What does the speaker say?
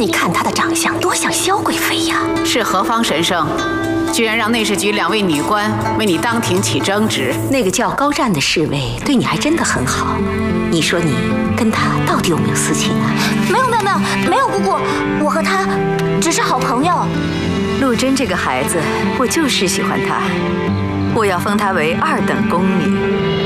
你看她的长相多像萧贵妃呀！ 是何方神圣，居然让内侍局2位女官为你当庭起争执？ 那个叫高湛的侍卫对你还真的很好。你说你跟他到底有没有私情啊？ 没有，姑姑，我和他只是好朋友。 陆贞这个孩子，我就是喜欢她，我要封她为2等宫女。